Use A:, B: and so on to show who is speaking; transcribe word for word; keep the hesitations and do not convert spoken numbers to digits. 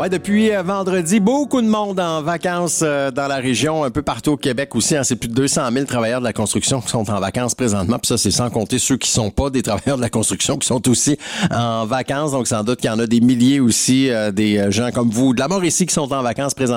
A: Ouais, depuis euh, vendredi, beaucoup de monde en vacances euh, dans la région, un peu partout au Québec aussi. Hein, c'est plus de deux cent mille travailleurs de la construction qui sont en vacances présentement. Puis ça, c'est sans compter ceux qui sont pas des travailleurs de la construction, qui sont aussi en vacances. Donc, sans doute qu'il y en a des milliers aussi, euh, des gens comme vous, de la Mauricie qui sont en vacances présentement.